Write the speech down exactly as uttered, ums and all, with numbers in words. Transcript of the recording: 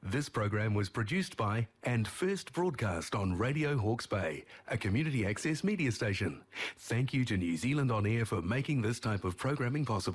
This program was produced by and first broadcast on Radio Hawke's Bay, a community access media station. Thank you to New Zealand On Air for making this type of programming possible.